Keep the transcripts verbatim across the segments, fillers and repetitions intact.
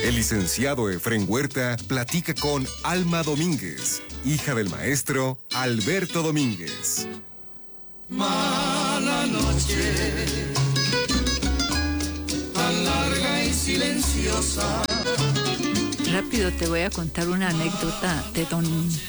El licenciado Efrén Huerta platica con Alma Domínguez, hija del maestro Alberto Domínguez. Mala noche, tan larga y silenciosa. Rápido te voy a contar una anécdota de don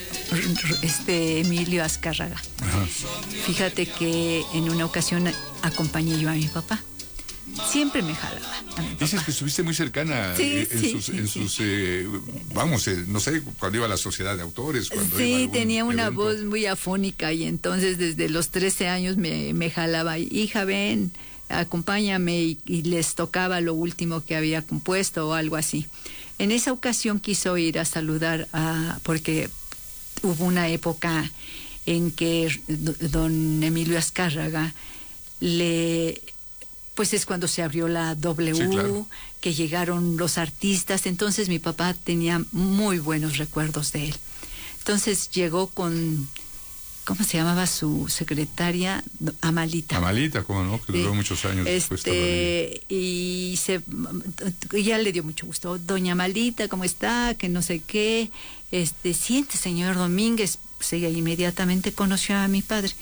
este Emilio Azcárraga. Ajá. Fíjate que en una ocasión acompañé yo a mi papá. Siempre me jalaba a mi papá. Dices que estuviste muy cercana sí, en sí, sus, sí, en sí. sus eh, vamos, eh, no sé, cuando iba a la sociedad de autores. Cuando sí, iba a tenía una evento. voz muy afónica y entonces desde los trece años me, me jalaba. Hija, ven, acompáñame, y, y les tocaba lo último que había compuesto o algo así. En esa ocasión quiso ir a saludar a, porque hubo una época en que don Emilio Azcárraga le, pues es cuando se abrió la W, sí, claro, que llegaron los artistas, entonces mi papá tenía muy buenos recuerdos de él. Entonces llegó con, ¿cómo se llamaba su secretaria? Amalita. Amalita, cómo no, que duró sí. muchos años después este, y se, ya le dio mucho gusto. Doña Amalita, ¿cómo está? Que no sé qué. Este, siente, señor Domínguez. Pues ella inmediatamente conoció a mi padre.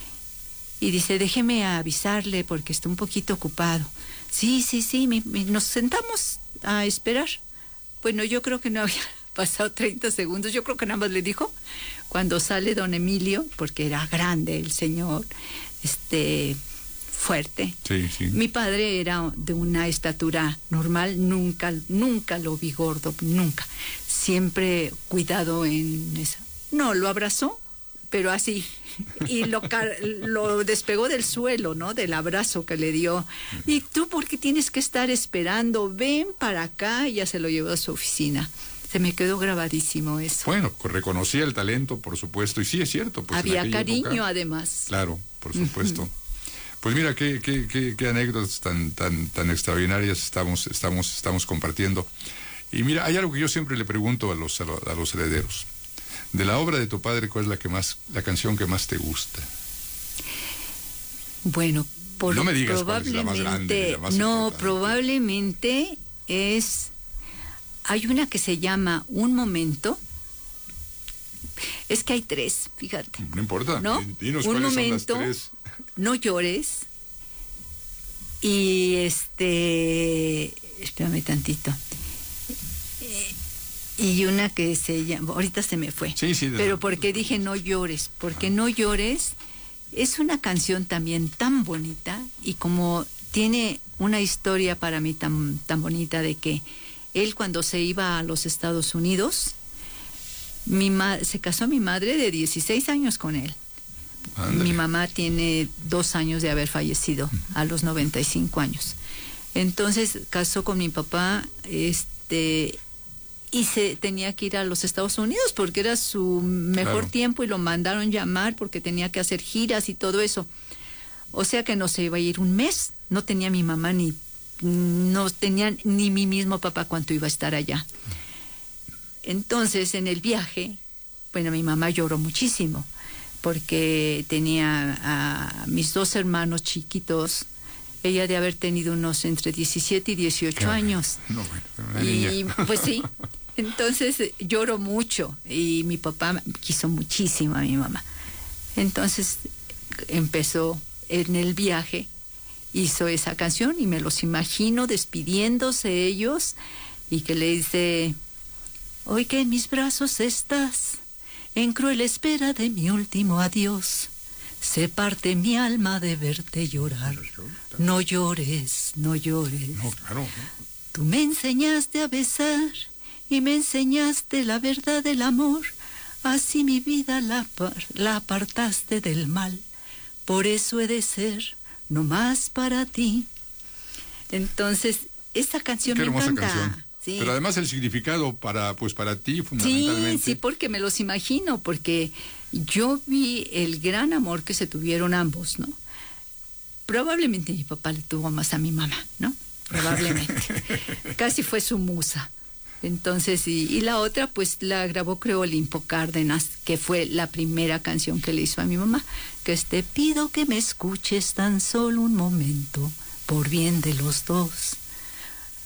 Y dice, déjeme avisarle porque está un poquito ocupado. Sí, sí, sí, mi, mi, nos sentamos a esperar. Bueno, yo creo que no había pasado treinta segundos, yo creo que nada más le dijo, cuando sale don Emilio, porque era grande el señor, este, fuerte. Sí, sí. Mi padre era de una estatura normal, nunca, nunca lo vi gordo, nunca. Siempre cuidado en esa. No, lo abrazó, pero así, y lo, lo despegó del suelo, ¿no? Del abrazo que le dio. ¿Y tú por qué tienes que estar esperando? Ven para acá, y ya se lo llevó a su oficina. Se me quedó grabadísimo eso. Bueno, reconocía el talento, por supuesto, y sí es cierto. Pues había cariño, época, además. Claro, por supuesto. Pues mira, qué, qué, qué, qué anécdotas tan, tan, tan extraordinarias estamos, estamos, estamos compartiendo. Y mira, hay algo que yo siempre le pregunto a los, a los, a los herederos. De la obra de tu padre, ¿cuál es la que más, la canción que más te gusta? Bueno, por, no me digas probablemente, cuál es la más grande, la más no, importante. Probablemente es, hay una que se llama Un Momento. Es que hay tres, fíjate. No importa, ¿no? Dinos Un cuáles momento, son las tres. No llores. Y este, espérame tantito. Y una que se llama, ahorita se me fue. Sí, sí. Pero porque dije no llores, porque no llores es una canción también tan bonita y como tiene una historia para mí tan, tan bonita de que él cuando se iba a los Estados Unidos, mi ma- se casó mi madre de dieciséis años con él. Ándale. Mi mamá tiene dos años de haber fallecido, a los noventa y cinco años. Entonces casó con mi papá, este, y se tenía que ir a los Estados Unidos porque era su mejor claro. tiempo y lo mandaron llamar porque tenía que hacer giras y todo eso. O sea que no se iba a ir un mes. No tenía mi mamá ni, no tenía ni mi mismo papá cuánto iba a estar allá. Entonces, en el viaje, bueno, mi mamá lloró muchísimo porque tenía a mis dos hermanos chiquitos. Ella de haber tenido unos entre diecisiete y dieciocho claro. años. No, bueno, una y niña. pues sí, entonces lloró mucho y mi papá quiso muchísimo a mi mamá. Entonces empezó en el viaje, hizo esa canción y me los imagino despidiéndose ellos y que le dice, hoy que en mis brazos estás, en cruel espera de mi último adiós, se parte mi alma de verte llorar. No llores, no llores. No, claro. ¿no? Tú me enseñaste a besar y me enseñaste la verdad del amor. Así mi vida la, la apartaste del mal. Por eso he de ser no más para ti. Entonces, esta canción Qué me hermosa encanta. Canción. Sí. Pero además el significado para, pues para ti fundamentalmente. Sí, sí, porque me los imagino, porque yo vi el gran amor que se tuvieron ambos, ¿no? Probablemente mi papá le tuvo más a mi mamá, ¿no? Probablemente. Casi fue su musa. Entonces, y, y la otra, pues la grabó, creo, Olimpo Cárdenas, que fue la primera canción que le hizo a mi mamá, que es Te pido que me escuches tan solo un momento, por bien de los dos.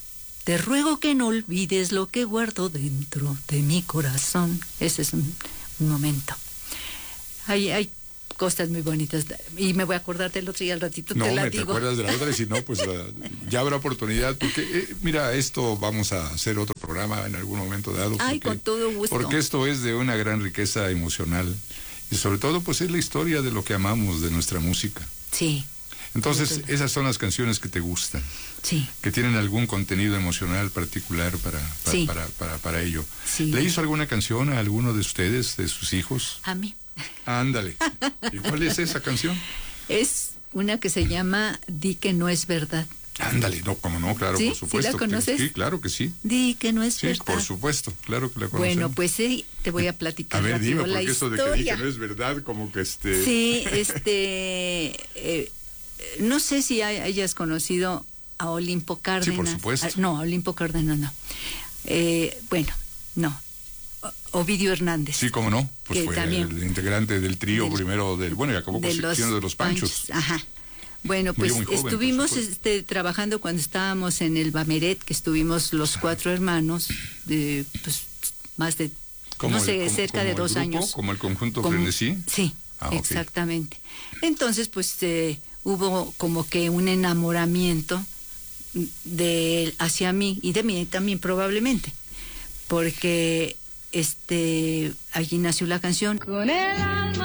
Te ruego que no olvides lo que guardo dentro de mi corazón. Ese es un, un momento. Hay, hay cosas muy bonitas y me voy a acordar del otro y al ratito no, te la me digo. te acuerdas de la otra y si no, pues uh, ya habrá oportunidad porque, eh, mira, esto vamos a hacer otro programa en algún momento dado. Porque, Ay, con todo gusto. Porque esto es de una gran riqueza emocional y sobre todo pues es la historia de lo que amamos, de nuestra música. Sí. Entonces, esas son las canciones que te gustan. Sí. Que tienen algún contenido emocional particular para, para, Sí. para, para, para ello. Sí. ¿Le hizo alguna canción a alguno de ustedes, de sus hijos? A mí. Ándale. ¿Y cuál es esa canción? Es una que se llama Di que no es verdad. Ándale, no, como no, claro, ¿Sí? por supuesto. ¿Sí la conoces? Sí, claro que sí. Di que no es Sí, verdad. por supuesto, claro que la conocemos. Bueno, pues sí, te voy a platicar A ver, rápido dime, la porque eso de que historia. dije no es verdad, como que este... Sí, este... eh, no sé si hay- hayas conocido a Olimpo Cárdenas. por supuesto. Ah, no, a Olimpo Cárdenas no. Eh, bueno, no. O- Ovidio Hernández. Sí, cómo no, pues que fue también- el integrante del trío del- primero, del bueno, y acabó de con los siendo de los Panchos. Ajá. Bueno, pues Murió muy joven, por estuvimos supuesto. este, trabajando cuando estábamos en el Bameret, que estuvimos los cuatro hermanos, de pues más de, ¿Como no sé, el- como- cerca como de el dos grupo, años. como el conjunto Como- Frenesí? Sí, Ah, ok. exactamente. Entonces, pues eh, hubo como que un enamoramiento de él hacia mí y de mí también probablemente, porque este allí nació la canción. Con el alma